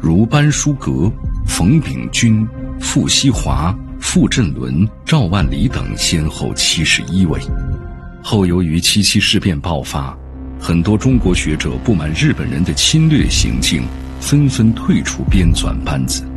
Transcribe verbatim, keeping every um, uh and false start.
如班书阁、冯秉钧、傅希华、傅振伦、赵万里等先后七十一位。后由于七七事变爆发，很多中国学者不满日本人的侵略行径，纷纷退出编纂班子。